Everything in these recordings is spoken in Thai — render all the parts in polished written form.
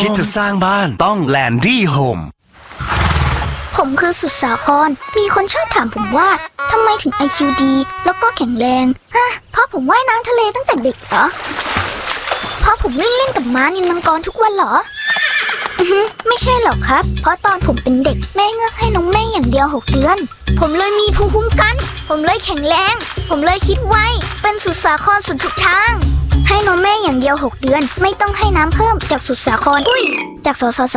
คิดจะสร้างบ้านต้องแลนดี้โฮมผมคือสุดสาครมีคนชอบถามผมว่าทำไมถึง IQ ดีแล้วก็แข็งแรงเพราะผมว่ายน้ำทะเลตั้งแต่เด็กเหรอเพราะผมวิ่งเล่นกับม้านิลมังกรทุกวันเหรอไม่ใช่หรอกครับเพราะตอนผมเป็นเด็กแม่เงือกให้น้องแม่อย่างเดียว6 เดือนผมเลยมีภูมิคุ้มกันผมเลยแข็งแรงผมเลยคิดไวเป็นสุดสาครสุดทุกทางให้น้องแม่อย่างเดียว6 เดือนไม่ต้องให้น้ำเพิ่มจากสุดสาครจากสสส.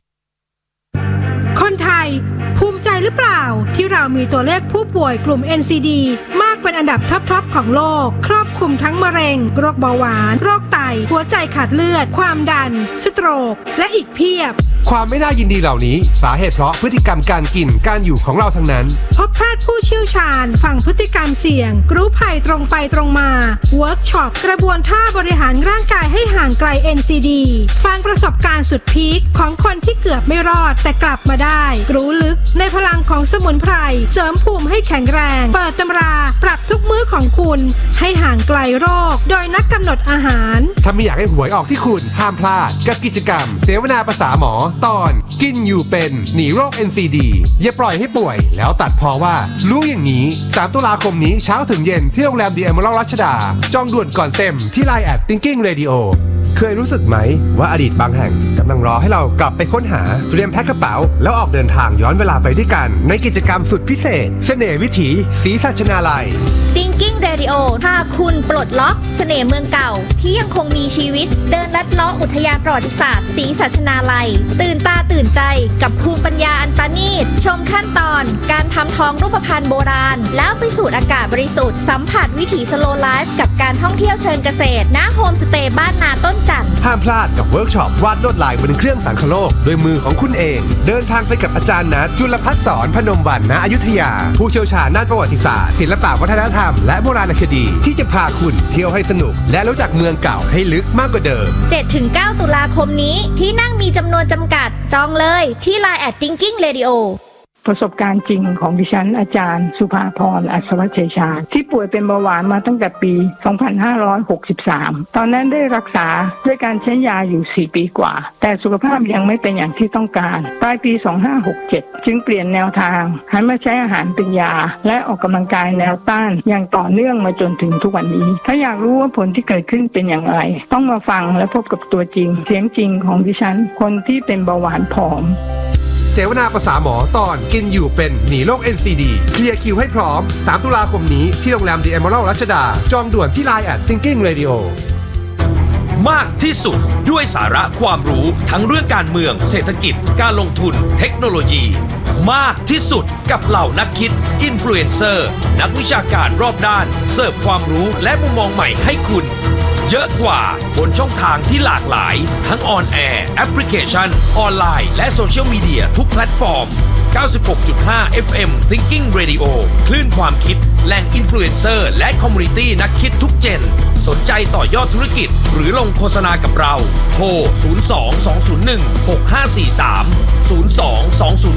คนไทยภูมิใจหรือเปล่าที่เรามีตัวเลขผู้ป่วยกลุ่ม NCD มากเป็นอันดับท็อปของโลกครอบคลุมทั้งมะเร็งโรคเบาหวานโรคไตหัวใจขาดเลือดความดันสโตรกและอีกเพียบความไม่น่ายินดีเหล่านี้สาเหตุเพราะพฤติกรรมการกินการอยู่ของเราทั้งนั้นพบแพทย์ผู้เชี่ยวชาญฝั่งพฤติกรรมเสี่ยงรู้ภัยตรงไปตรงมาเวิร์กช็อปกระบวนท่าบริหารร่างกายให้ห่างไกล NCD ฟังประสบการณ์สุดพีคของคนที่เกือบไม่รอดแต่กลับมาได้รู้ลึกในพลังของสมุนไพรเสริมภูมิให้แข็งแรงเปิดตำราปรับทุกมื้อของคุณให้ห่างไกลโรคโดยนักกำหนดอาหารถ้าไม่อยากให้หวยออกที่คุณห้ามพลาดกับกิจกรรมเสวนาภาษาหมอตอนกินอยู่เป็นหนีโรค NCD อย่าปล่อยให้ป่วยแล้วตัดพอว่ารู้อย่างนี้3 ตุลาคมนี้เช้าถึงเย็นที่โรงแรม The Emerald รัชดาจองด่วนก่อนเต็มที่ Line @Thinking Radio เคยรู้สึกไหมว่าอดีตบางแห่งกำลังรอให้เรากลับไปค้นหาเตรียมแพ็คกระเป๋าแล้วออกเดินทางย้อนเวลาไปด้วยกันในกิจกรรมสุดพิเศษเสน่ห์วิถีศรีสัชนาลัย Thinking Radio พาคุณปลดล็อกเสน่ห์เมืองเก่าที่ยังคงมีชีวิตเดินลัดเลาะอุทยานประวัติศาสตร์ศรีสัชนาลัยตื่นตาตื่นใจกับภูมิปัญญาอันประณีตชมขั้นตอนการทำทองรูปพรรณโบราณแล้วไปสูดอากาศบริสุทธิ์สัมผัสวิถีสโลว์ไลฟ์กับการท่องเที่ยวเชิงเกษตรณโฮมสเตย์บ้านนาต้นจันทร์ห้ามพลาดกับเวิร์กช็อปวาดลวดลายบนเครื่องสังคโลกด้วยมือของคุณเองเดินทางไปกับอาจารย์ณจุลภัสสรพนมวรรณณอยุธยาผู้เชี่ยวชาญด้านประวัติศาสตร์ศิลปวัฒนธรรมและโบราณคดีที่จะพาคุณเที่ยวให้สนุกและรู้จักเมืองเก่าให้ลึกมากกว่าเดิม 7-9 ตุลาคมนี้ที่นั่งมีจำนวนจำกัดจองเลยที่ Line @Thinking Radio ประสบการณ์จริงของดิฉันอาจารย์สุภาพรอัศวเชชาที่ป่วยเป็นเบาหวานมาตั้งแต่ปี 2563 ตอนนั้นได้รักษาด้วยการใช้ยาอยู่ 4 ปีกว่าแต่สุขภาพยังไม่เป็นอย่างที่ต้องการปลายปี 2567 จึงเปลี่ยนแนวทางหันมาใช้อาหารเป็นยาและออกกำลังกายแนวต้านอย่างต่อเนื่องมาจนถึงทุกวันนี้ถ้าอยากรู้ว่าผลที่เกิดขึ้นเป็นอย่างไรต้องมาฟังและพบกับตัวจริงเสียงจริงของดิฉันคนที่เป็นเบาหวานผอมเสวนาภาษาหมอตอนกินอยู่เป็นหนีโรค NCD เคลียร์คิวให้พร้อม3 ตุลาคมนี้ที่โรงแรม The Emerald รัชดาจองด่วนที่ Line @Thinking Radio มากที่สุดด้วยสาระความรู้ทั้งเรื่องการเมืองเศรษฐกิจการลงทุนเทคโนโลยีมากที่สุดกับเหล่านักคิดอินฟลูเอนเซอร์นักวิชาการรอบด้านเสิร์ฟความรู้และมุมมองใหม่ให้คุณเยอะกว่าบนช่องทางที่หลากหลายทั้งออนแอร์แอปพลิเคชันออนไลน์และโซเชียลมีเดียทุกแพลตฟอร์ม 96.5 FM Thinking Radio คลื่นความคิดแหล่งอินฟลูเอนเซอร์และคอมมูนิตี้นักคิดทุกเจนสนใจต่อยอดธุรกิจหรือลงโฆษณากับเราโทร 02-201-6543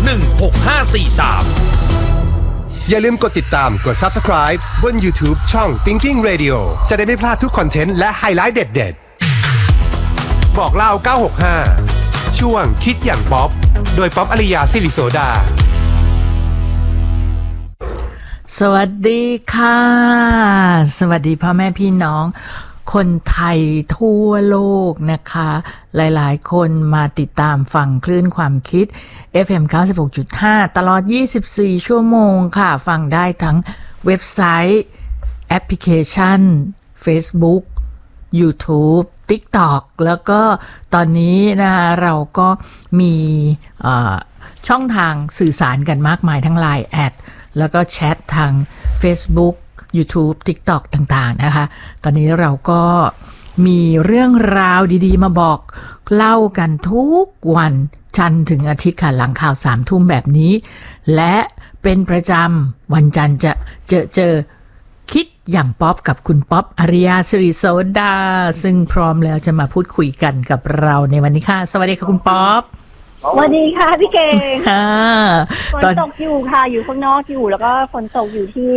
02-201-6543 อย่าลืมกดติดตามกด Subscribe บน YouTube ช่อง Thinking Radio จะได้ไม่พลาดทุกคอนเทนต์และไฮไลท์เด็ดๆบอกเล่า965ช่วงคิดอย่างป๊อปโดยป๊อปอริยาศิริโสดาสวัสดีค่ะสวัสดีพ่อแม่พี่น้องคนไทยทั่วโลกนะคะหลายๆคนมาติดตามฟังคลื่นความคิด FM 96.5 ตลอด24ชั่วโมงค่ะฟังได้ทั้งเว็บไซต์แอปพลิเคชัน Facebook YouTube TikTok แล้วก็ตอนนี้นะคะเราก็มีช่องทางสื่อสารกันมากมายทั้ง Line แอดแล้วก็แชททาง Facebook YouTube TikTok ต่างๆนะคะตอนนี้เราก็มีเรื่องราวดีๆมาบอกเล่ากันทุกวันจันทร์ถึงอาทิตย์ค่ะหลังข่าว 3 ทุ่มแบบนี้และเป็นประจำวันจันทร์จะเจอคิดอย่างป๊อปกับคุณป๊อปอริยาศิริโสดาซึ่งพร้อมแล้วจะมาพูดคุยกันกับเราในวันนี้ค่ะสวัสดีค่ะคุณป๊อปสวัสดีค่ะพี่เก่งค่ะฝนตกอยู่ค่ะอยู่ข้างนอกอยู่แล้วก็ฝนตกอยู่ที่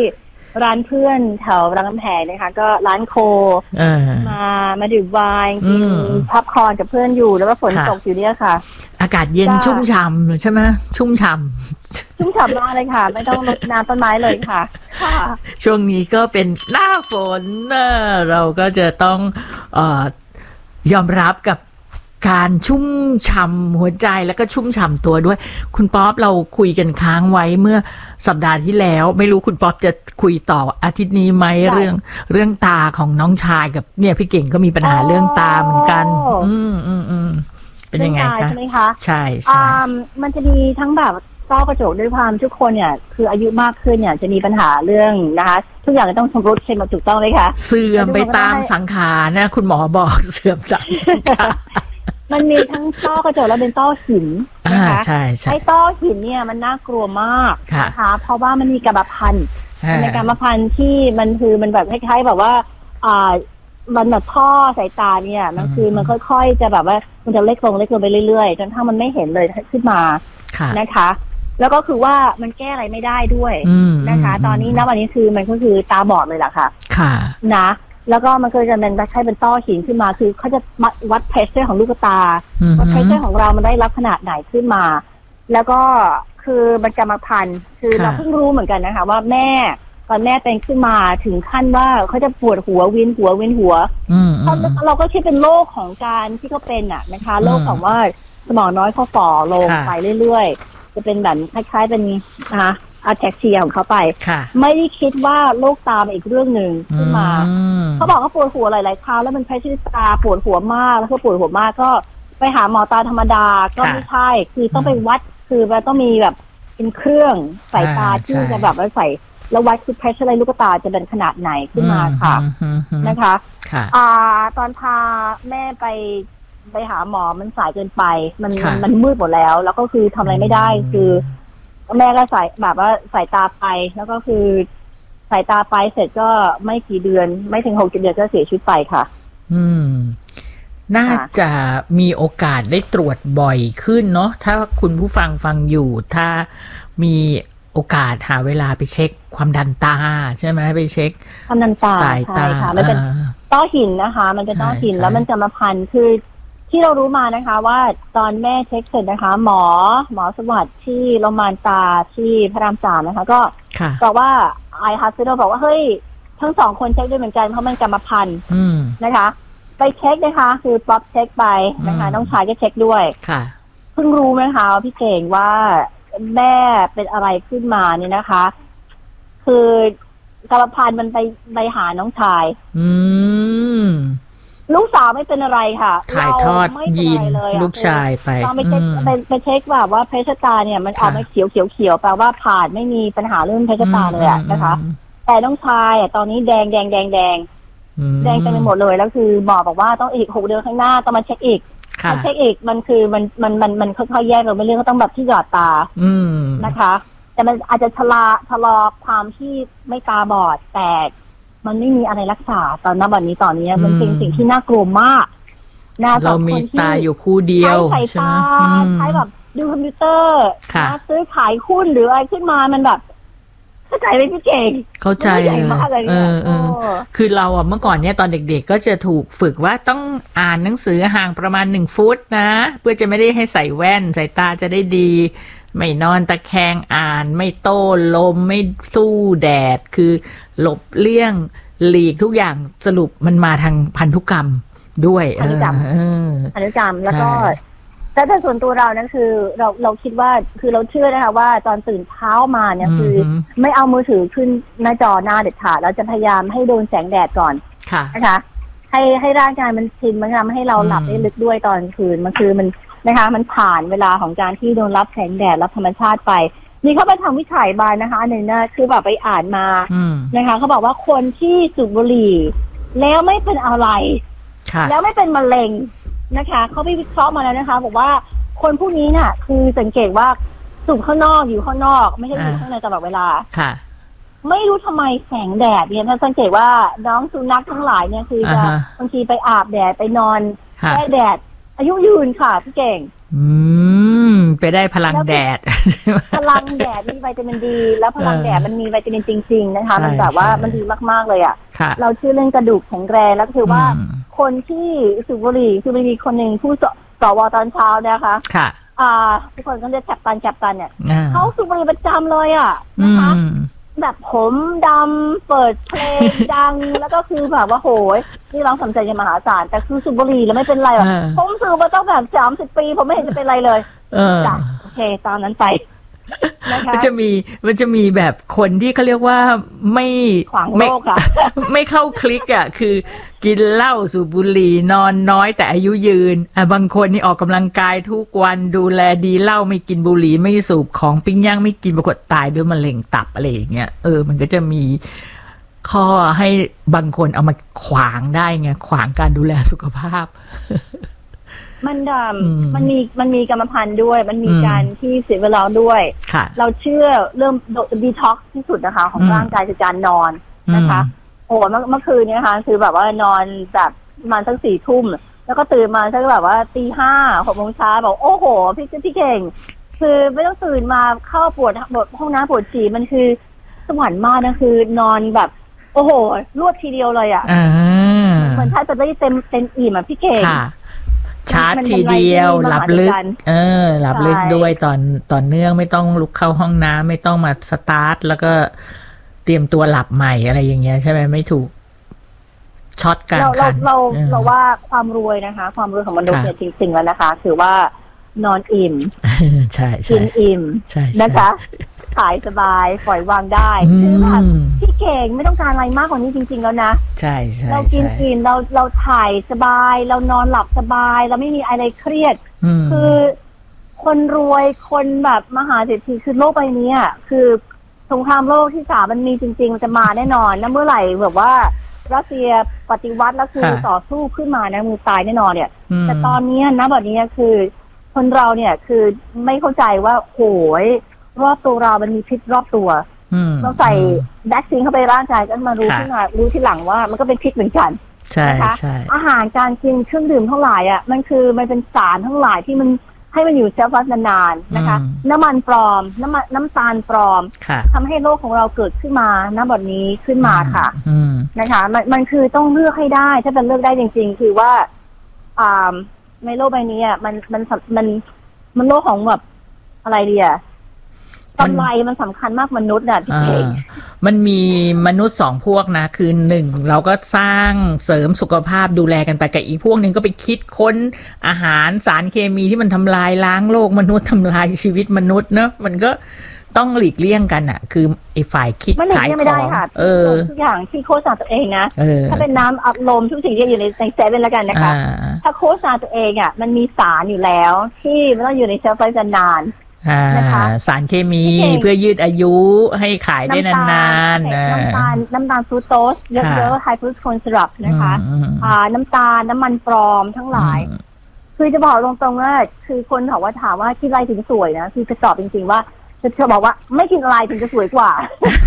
ร้านเพื่อนแถวรามคำแหงนะคะก็ร้านโคมาดื่มไวน์กินพับคอร์นกับเพื่อนอยู่แล้วก็ฝนตกอยู่เนี่ยค่ะอากาศเย็นชุ่มฉ่ำใช่ไหมชุ่มฉ่ำมากเลยค่ะไม่ต้องรดน้ำต้นไม้เลยค่ะช่วงนี้ก็เป็นหน้าฝนเราก็จะต้องยอมรับกับการชุ่มฉ่ำหัวใจแล้วก็ชุ่มฉ่ำตัวด้วยคุณป๊อปเราคุยกันค้างไว้เมื่อสัปดาห์ที่แล้วไม่รู้คุณป๊อปจะคุยต่ออาทิตย์นี้ไหมเรื่องตาของน้องชายกับเนี่ยพี่เก่งก็มีปัญหาเรื่องตาเหมือนกันเป็นยังไงคะใช่ไหมคะใช่มันจะมีทั้งแบบต้อกระจกด้วยความทุกคนเนี่ยคืออายุมากขึ้นเนี่ยจะมีปัญหาเรื่องนะคะทุกอย่างต้องชำรุดเช่นมาถูกต้องเลยค่ะเสื่อมไปตามสังขารนะคุณหมอบอกเสื่อมตามสังขารมันมีทั้งต้อกระจกแล้วเป็นต้อหินนะคะใช่ไอ้ต้อหินเนี่ยมันน่ากลัวมากนะคะเพราะว่ามันมีกรรมพันธุ์ในกรรมพันธุ์ที่มันคือมันแบบคล้ายๆแบบว่ามันแบบท่อสายตาเนี่ยมันคือมันค่อยๆจะแบบว่ามันจะเล็กลงไปเรื่อยๆจนถ้ามันไม่เห็นเลยขึ้นมานะคะแล้วก็คือว่ามันแก้อะไรไม่ได้ด้วยนะคะตอนนี้ณวันนี้คือมันก็คือตาบอดเลยล่ะค่ะนะแล้วก็มันก็จะเป็นใช้เป็นต้อหินขึ้นมาคือเขาจะวัดเพรสเชอร์ของลูกตาว่าเพรสเชอร์ของเรามันได้รับขนาดไหนขึ้นมาแล้วก็คือมันกรรมพันธุ์คือเราเพิ่งรู้เหมือนกันนะคะว่าแม่ตอนแม่เป็นขึ้นมาถึงขั้นว่าเขาจะปวดหัววินหัวเราก็คิดเป็นโรคของการที่เขาเป็นอ่ะนะคะโรคของว่าสมองน้อยเขาฝ่อลงไปเรื่อยๆจะเป็นแบบคล้ายๆเป็นนะคะอะแท็กเซียของเขาไปไม่ได้คิดว่าโรคตาเป็นอีกเรื่องหนึ่งขึ้นมาเขาบอกเขาปวดหัวหลายๆครั้งแล้วมันแพ้ที่ตาปวดหัวมากแล้วก็ปวดหัวมากก็ไปหาหมอตาธรรมดาก็ไม่ใช่คือต้องไปวัดคือมันต้องมีแบบเป็นเครื่องใส่ตาที่จะแบบว่าใส่แล้ววัดคือเพรสเชอร์ในลูกตาจะเป็นขนาดไหนขึ้นมาค่ะนะคะตอนพาแม่ไปหาหมอมันสายเกินไปมันมืดหมดแล้วแล้วก็คือทำอะไรไม่ได้คือแม่ก็ใส่แบบว่าใส่ตาไปแล้วก็คือใส่ตาไปเสร็จก็ไม่กี่เดือนไม่ถึง6 เดือนก็เสียชีวิตไปค่ะน่าจะมีโอกาสได้ตรวจบ่อยขึ้นเนาะถ้าคุณผู้ฟังอยู่ถ้ามีโอกาสหาเวลาไปเช็คความดันตาใช่ไหมไปเช็คความดันตาสายตาค่ะมันเป็นต้อหินนะคะมันเป็นต้อหินแล้วมันจะมาพันคือที่เรารู้มานะคะว่าตอนแม่เช็คเสร็จนะคะหมอสวัสดิ์ที่โรงพยาบาลตาที่พระราม3นะคะก็บอกว่าไอฮาร์ซิโดบอกว่าเฮ้ยทั้ง2คนเช็คด้วยเหมือนกันเพราะมันกรรมพันธุ์นะคะไปเช็คนะคะคือป๊อปเช็คไปนะคะน้องชายก็เช็คด้วยเพิ่งรู้ไหมคะพี่เก่งว่าแม่เป็นอะไรขึ้นมาเนี่ยนะคะคือกรรมพันธุ์มันไปหาน้องชายลูกสาวไม่เป็นอะไรค่ะถ่ายทอดยีนลูกชายไปต้องไปเช็คแบบว่าเพชรตาเนี่ยมันออกมาเขียวแปลว่าผ่านไม่มีปัญหาเรื่องเพชรตาเลยนะคะแต่น้องชายตอนนี้แดงเต็มไปหมดเลยแล้วคือหมอบอกว่าต้องอีก6 เดือนข้างหน้าต้องมาเช็คอีกเช็คอีกมันคือมันค่อยๆแยกเราไม่เรื่องก็ต้องแบบที่หยอดตานะคะแต่มันอาจจะชะลอความที่ไม่ตาบอดแต่มันไม่มีอะไรรักษาตอนนี้วันนี้ตอนนี้มันเป็นสิ่งที่น่ากลัวมากนะเรามีตาอยู่คู่เดียวใช้ตาใช้แบบดูคอมพิวเตอร์ซื้อขายหุ้นหรืออะไรขึ้นมามันแบบเข้าใจไหมพี่เก่งเข้าใจคือเราเมื่อก่อนเนี่ยตอนเด็กๆก็จะถูกฝึกว่าต้องอ่านหนังสือห่างประมาณ1 ฟุตนะเพื่อจะไม่ได้ให้ใส่แว่นสายตาจะได้ดีไม่นอนตะแคงอ่านไม่โต้ลมไม่สู้แดดคือหลบเลี่ยงหลีกทุกอย่างสรุปมันมาทางพันธุกรรมด้วยพันธุกรรมแล้วก็แต่ส่วนตัวเรานั้นคือเราคิดว่าคือเราเชื่อนะคะว่าตอนตื่นเช้ามาเนี่ยคือไม่เอามือถือขึ้นหน้าจอหน้าเด็ดขาดเราจะพยายามให้โดนแสงแดดก่อนนะคะให้ร่างกายมันชินมันทำให้เราหลับได้ลึกด้วยตอนคืนมันคือมันนะคะมันผ่านเวลาของการที่โดนรับแสงแดดรับธรรมชาติไปนี่เขาไปทำวิจัยมานะคะหนึ่งนะคือแบบไปอ่านมานะคะเขาบอกว่าคนที่สูบบุหรี่แล้วไม่เป็นอะไรแล้วไม่เป็นมะเร็งนะคะเขาไปวิเคราะห์มาแล้วนะคะบอกว่าคนพวกนี้น่ะคือสังเกตว่าสูบข้างนอกอยู่ข้างนอกไม่ใช่อยู่ข้างในตลอดเวลาไม่รู้ทำไมแสงแดดเนี่ยถ้าสังเกตว่าน้องสุนัขทั้งหลายเนี่ยคือจะบางทีไปอาบแดดไปนอนแช่แดดอายุยืนค่ะพี่เก่งไปได้พลังแดดพลังแดดมีวิตามินดีแล้วพลังแดดมันมีวิตามินจริงๆนะคะมันแบบว่ามันดีมากๆเลยอ่ะเราชื่อเรื่องกระดูกแข็งแรงแล้วคือว่าคนที่สูบบุหรี่คือมันมีคนหนึ่งผู้สวตอนเช้านะคะทุกคนก็จะจับตันเนี่ยเขาสูบบุหรี่ประจำเลยอ่ะนะคะแบบผมดำเปิดเพลงดังแล้วก็คือแบบว่าโหยนี่ร้องสำใจยังมหาศาลแต่คือสูบบุหรี่แล้วไม่เป็นไรหรอกผมสูบมาต้องแบบ30 ปีผมไม่เห็นจะเป็นไรเลยจ้ะโอเคตามนั้นไปมันจะมีแบบคนที่เขาเรียกว่าไม่เข้าคลิกอ่ะคือกินเหล้าสูบบุหรี่นอนน้อยแต่อายุยืนบางคนนี่ออกกำลังกายทุกวันดูแลดีเหล้าไม่กินบุหรี่ไม่สูบของปิ้งย่างไม่กินปรากฏตายด้วยมะเร็งตับอะไรอย่างเงี้ยมันก็จะมีข้อให้บางคนเอามาขวางได้ไงขวางการดูแลสุขภาพมันมีกรรมพันธุ์ด้วยมันมีการที่เสียเวลาด้วยเราเชื่อเริ่มดีท็อกซ์ที่สุดนะคะของร่างกายคือการนอนนะคะโอ้เมื่อคืนนี้นะคะคือแบบว่านอนแบบประมาณสัก4 ทุ่มแล้วก็ตื่นมาสักแบบว่าตี 5 6 โมงเช้าบอกโอ้โหพี่เก่งคือไม่ต้องตื่นมาเข้าปวดห้องน้ำปวดฉี่มันคือสวรรค์มากนะคือนอนแบบโอ้โหรวดทีเดียวเลยอ่ะเหมือนถ้าจะได้เต็มอิ่มอ่ะพี่เก่งชาร์จทีเดียวหลับลึกหลับลึกด้วยตอนเนื่องไม่ต้องลุกเข้าห้องน้ำไม่ต้องมาสตาร์ทแล้วก็เตรียมตัวหลับใหม่อะไรอย่างเงี้ยใช่ไหมไม่ถูกช็อตกันเราว่าความรวยนะคะความรวยของมนุษย์เนี่ยจริงๆแล้วนะคะคือว่านอนอิ่มใช่กินอิ่มนะคะขายสบายปล่อยวางได้คือแบบพี่เก่งไม่ต้องการอะไรมากกว่านี้จริงๆแล้วนะใช่เรากินอิ่มเราถ่ายสบายเรานอนหลับสบายเราไม่มีอะไรเครียดคือคนรวยคนแบบมหาเศรษฐีคือโลกใบนี้อ่ะคือสงครามโลกที่3มันมีจริงๆมันจะมาแน่นอนแล้วเมื่อไหร่แบบว่ารัสเซียปฏิวัติแล้วคือต่อสู้ขึ้นมานะมือตายแน่นอนเนี่ยแต่ตอนนี้นะแบบนี้คือคนเราเนี่ยคือไม่เข้าใจว่าโหยรอบตัวเรามันมีพิษรอบตัวเราใส่วัคซีนเข้าไปร่างกายก็มารู้ที่หลังว่ามันก็เป็นพิษเหมือนกันนะคะอาหารการกินเครื่องดื่มทั้งหลายอ่ะมันเป็นสารทั้งหลายที่มันให้มันอยู่เชลฟ์ไลฟ์นานๆนะคะน้ำมันปลอมน้ำตาลปลอมทำให้โรคของเราเกิดขึ้นมาณบัดนี้ขึ้นมาค่ะนะคะมันคือต้องเลือกให้ได้ถ้าเป็นเลือกได้จริงๆคือว่าในโลกใบนี้อ่ะมันโลกของแบบอะไรดีอ่ะกำไรมันสำคัญมากมนุษย์อ่ะพี่เอกมันมีมนุษย์2 พวกนะคือ1เราก็สร้างเสริมสุขภาพดูแลกันไปกับอีกพวกนึงก็ไปคิดค้นอาหารสารเคมีที่มันทำลายล้างโลกมนุษย์ทำลายชีวิตมนุษย์เนอะมันก็ต้องหลีกเลี่ยงกันอ่ะคือไอ้ฝ่ายคิดขายของทุกอย่างที่โฆษณาตัวเองนะถ้าเป็นน้ำอัดลมทุกสิ่งที่อยู่ในเซเว่นแล้วกันนะคะถ้าโฆษณาตัวเองอ่ะมันมีสารอยู่แล้วที่มันต้องอยู่ในเชลฟ์ไลฟ์นานนะคะสารเคมีเพื่อยืดอายุให้ขายได้นานๆน้ำตาลฟรุตโตสเยอะๆไฮฟรุตโคนซิรัปนะคะน้ำมันปลอมทั้งหลายคือจะบอกตรงๆว่าคือคนถามว่ากินอะไรถึงสวยนะคือจะตอบจริงๆว่าจะบอกว่าไม่กินอะไรถึงจะสวยกว่า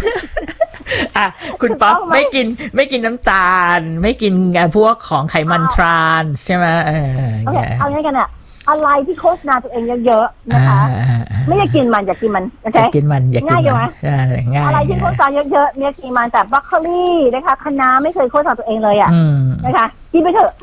คุณป๊อปไม่กินน้ำตาลไม่กินพวกของไขมันทรานใช่ไหมเอางี้กันอ่ะอะไรที่โฆษณาตัวเองเยอะๆนะคะไม่อยากกินมันอยากกินมันโอเคกินมันอยากกินมันง่ายอะไรที่โฆษณาเยอะๆเนี่ยกินมันแต่บรอกโคลีนะคะคะน้าไม่เคยโฆษณาตัวเองเลยอ่ะนะคะกินไปเถอะ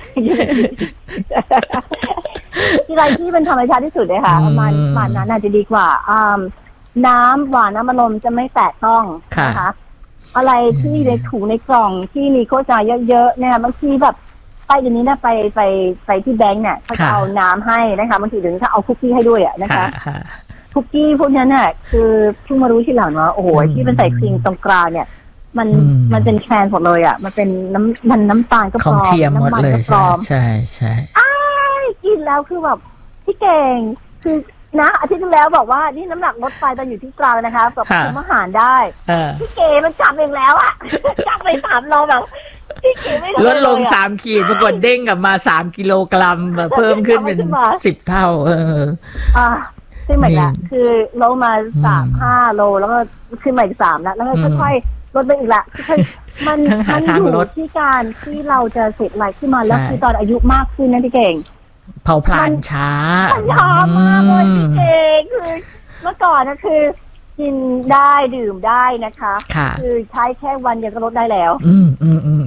อะไรที่เป็นธรรมชาติที่สุดเลยค่ะมันนั้นอาจจะดีกว่าน้ำหวานน้ำมันลมจะไม่แตะต้องนะคะอะไรที่ในถุงในกล่องที่มีโฆษณาเยอะๆเนี่ยบางทีแบบไปเดี๋ยวนี้นะไปที่แบงค์เนี่ยเขาจะเอาน้ำให้นะคะบางทีถึงถ้าเอาคุกกี้ให้ด้วยอ่ะนะคะคุกกี้พวกนั้นน่ะคือเพิ่งมารู้ทีหลังว่าโอ้โหที่เป็นใส่ครีมตรงกลางเนี่ยมันเป็นแทรนหมดเลยอ่ะมันเป็นน้ำตาลก็ปลอมน้ำมันก็ปลอมใช่กินแล้วคือแบบพี่เก่งคือนะอาทิตย์ที่แล้วบอกว่านี่น้ำหนักลดไปตอนอยู่ที่กลางนะคะแบบคุมอาหารได้พี่เก๋มันจับเองแล้วอ่ะจับไป3 โลแบบลดลง3 ขีดปรากฏเด้งกลับมา3 กิโลกรัมเพิ่มขึ้นเป็น10 เท่าซึ่งแบบนี้คือลงมา5 โลแล้วก็ขึ้นมาอีก3แล้วก็ค่อยๆลดไปอีกละมันอยู่ที่การที่เราจะเสร็จอะไรขึ้นมาแล้วคือตอนอายุมากขึ้นนะพี่เก่งเผาผลาญช้ามันช้ามากเลยพี่เจคือเมื่อก่อนก็คือกินได้ดื่มได้นะคะคือใช้แค่วันเดียวก็ลดได้แล้ว